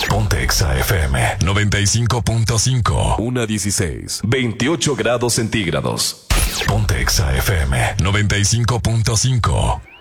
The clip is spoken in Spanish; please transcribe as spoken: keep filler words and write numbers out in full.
Ponte Exa F M noventa y cinco punto cinco. una dieciséis. veintiocho grados centígrados. Ponte Exa F M noventa y cinco punto cinco.